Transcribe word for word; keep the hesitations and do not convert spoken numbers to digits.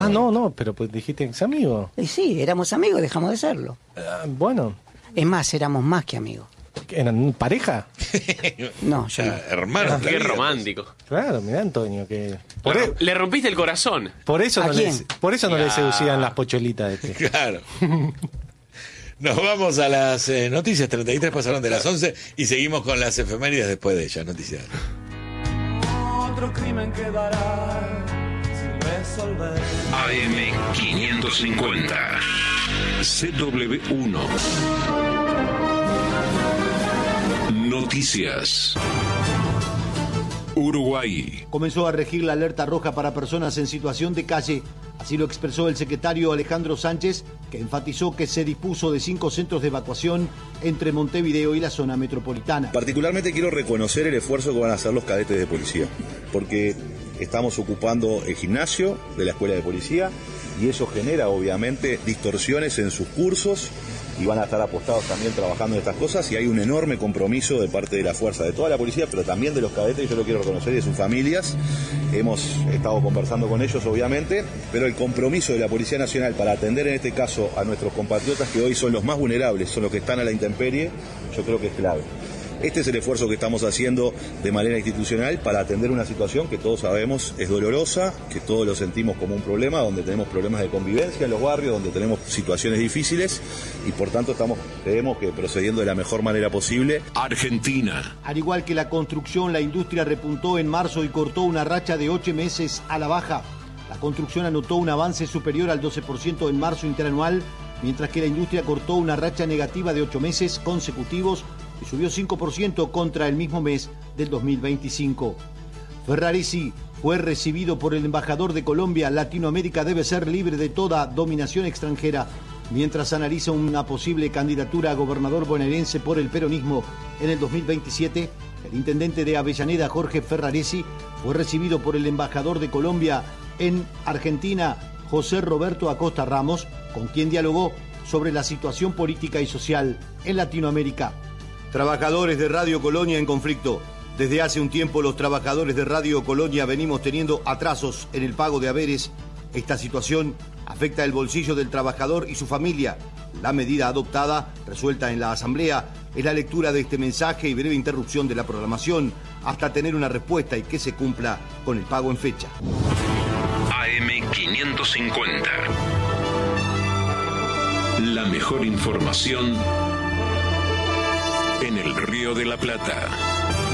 Ah, no, no, pero pues dijiste que es amigo. Y sí, éramos amigos, dejamos de serlo. Ah, bueno. Es más, éramos más que amigos. ¿Eran pareja? No, yo no. Hermano, Qué romántico. Claro, mirá, Antonio, que... Por, Le, e- le rompiste el corazón. por eso ¿A no, quién? le, por eso no le Ya. seducían las pocholitas de este. Claro. Nos vamos a las eh, noticias. treinta y tres pasaron de las once y seguimos con las efemérides después de ellas. Noticias. Otro crimen quedará sin resolver. A M quinientos cincuenta, C W uno. Noticias. Uruguay. Comenzó a regir la alerta roja para personas en situación de calle. Así lo expresó el secretario Alejandro Sánchez, que enfatizó que se dispuso de cinco centros de evacuación entre Montevideo y la zona metropolitana. Particularmente quiero reconocer el esfuerzo que van a hacer los cadetes de policía, porque estamos ocupando el gimnasio de la escuela de policía y eso genera obviamente distorsiones en sus cursos y van a estar apostados también trabajando en estas cosas y hay un enorme compromiso de parte de la fuerza, de toda la policía, pero también de los cadetes, yo lo quiero reconocer, y de sus familias. Hemos estado conversando con ellos obviamente, pero el compromiso de la Policía Nacional para atender en este caso a nuestros compatriotas que hoy son los más vulnerables, son los que están a la intemperie, yo creo que es clave. Este es el esfuerzo que estamos haciendo de manera institucional para atender una situación que todos sabemos es dolorosa, que todos lo sentimos como un problema, donde tenemos problemas de convivencia en los barrios, donde tenemos situaciones difíciles y por tanto estamos, creemos que procediendo de la mejor manera posible. Argentina. Al igual que la construcción, la industria repuntó en marzo y cortó una racha de ocho meses a la baja. La construcción anotó un avance superior al doce por ciento en marzo interanual, mientras que la industria cortó una racha negativa de ocho meses consecutivos y subió cinco por ciento contra el mismo mes del dos mil veinticinco. Ferraresi fue recibido por el embajador de Colombia. Latinoamérica debe ser libre de toda dominación extranjera, mientras analiza una posible candidatura a gobernador bonaerense por el peronismo en el dos mil veintisiete. El intendente de Avellaneda, Jorge Ferraresi, fue recibido por el embajador de Colombia en Argentina, José Roberto Acosta Ramos, con quien dialogó sobre la situación política y social en Latinoamérica. Trabajadores de Radio Colonia en conflicto. Desde hace un tiempo los trabajadores de Radio Colonia venimos teniendo atrasos en el pago de haberes. Esta situación afecta el bolsillo del trabajador y su familia. La medida adoptada, resuelta en la Asamblea, es la lectura de este mensaje y breve interrupción de la programación hasta tener una respuesta y que se cumpla con el pago en fecha. A M quinientos cincuenta. La mejor información en el Río de la Plata.